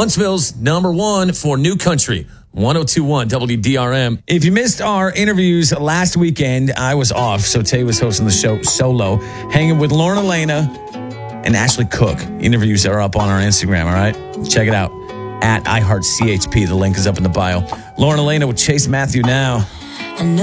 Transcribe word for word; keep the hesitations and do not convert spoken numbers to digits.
Huntsville's number one for New Country. ten twenty-one W D R M. If you missed our interviews last weekend, I was off, so Tay was hosting the show solo, hanging with Lauren Elena and Ashley Cook. Interviews are up on our Instagram, all right? Check it out, at iHeartCHP. The link is up in the bio. Lauren Elena with Chase Matthew now.